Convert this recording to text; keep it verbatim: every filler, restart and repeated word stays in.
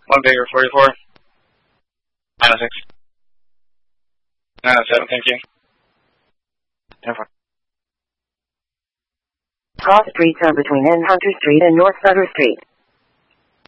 One bigger forty-four. nine oh six. nine oh seven, thank you. ten four. Cross streets are between N Hunter Street and North Sutter Street.